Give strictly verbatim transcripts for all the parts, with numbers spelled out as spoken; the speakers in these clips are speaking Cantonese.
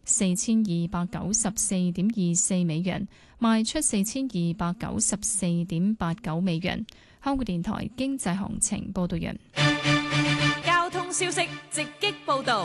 四千二百九十四點二四美元，賣出四千二百九十四點八九美元。香港電台經濟行情報道完。 交通消息直擊報道。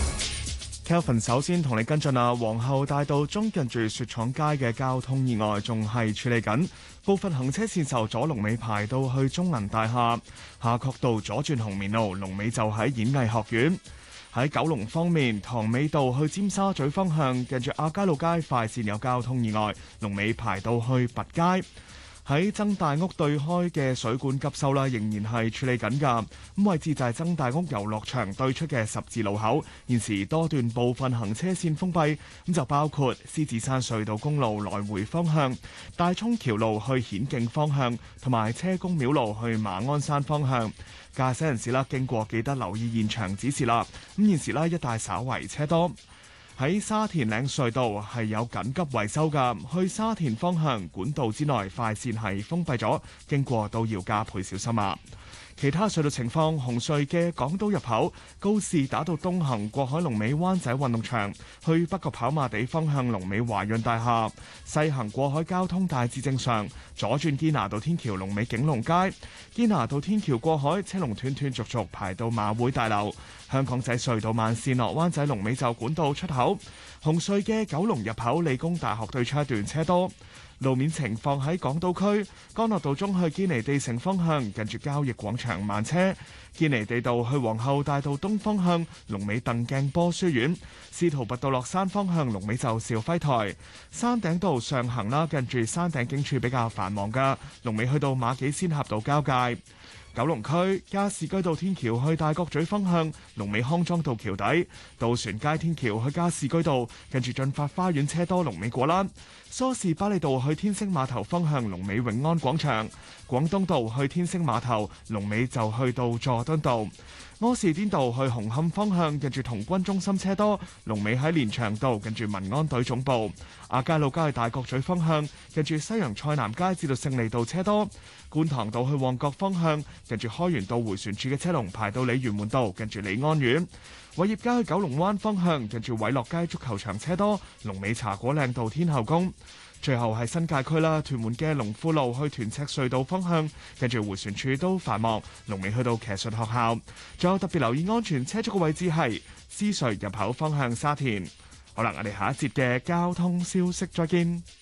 Kelvin 首先同你跟進啊，皇后大道中近住雪廠街嘅交通意外仲係處理緊，部分行車線受阻，龍尾排到去中銀大廈。夏慤道左轉紅棉路，龍尾就喺演藝學院。喺九龍方面，塘尾道去尖沙咀方向近住亞皆老街快線有交通意外，龍尾排到去拔街。喺曾大屋對開嘅水管急修啦，仍然係處理緊㗎。咁位置就係曾大屋遊樂場對出嘅十字路口，現時多段部分行車線封閉，咁就包括獅子山隧道公路來回方向、大涌橋路去顯徑方向，同埋車公廟路去馬鞍山方向。駕駛人士啦，經過記得留意現場指示啦。咁現時呢，一帶稍為車多。喺沙田嶺隧道係有緊急維修㗎，去沙田方向管道之內快線係封閉咗，經過都要加倍小心啊！其他隧道情況，紅隧嘅港島入口告士打道東行過海龍尾灣仔運動場，去北角跑馬地方向龍尾華潤大廈；西行過海交通大致正常，左轉堅拿道天橋龍尾景隆街，堅拿道天橋過海車龍斷斷續續排到馬會大樓。香港仔隧道慢線落灣仔龍尾就管道出口，紅隧嘅九龍入口理工大學對出一段車多。路面情況喺港島區，干諾道中去堅尼地城方向，近住交易廣場慢車；堅尼地道去皇后大道東方向，龍尾鄧鏡波書院；司徒拔道落山方向，龍尾就肇輝台；山頂道上行啦，近住山頂警署比較繁忙㗎，龍尾去到馬己仙峽道交界。九龍區加士居道天橋去大角咀方向，龍尾康莊道橋底；渡船街天橋去加士居道，近住進發花園車多，龍尾果欄；梳士巴利道去天星碼頭方向，龍尾永安廣場；廣東道去天星碼頭，龍尾就去到佐敦道；柯士甸道去紅磡方向，近住童軍中心車多，龍尾喺連翔道，近住民安隊總部；亞皆老街去大角咀方向，近住西洋菜南街至到勝利道車多；觀塘道去旺角方向，近住開源道迴旋處嘅車龍排到鯉魚門道，近住利安苑；偉業街去九龍灣方向，近住偉樂街足球場車多，龍尾茶果嶺道天后宮。最後係新界區啦，屯門嘅龍富路去屯赤隧道方向，近住迴旋處都繁忙，龍尾去到騎術學校。仲有特別留意安全車速嘅位置係獅隧入口方向沙田。好啦，我哋下一節嘅交通消息再見。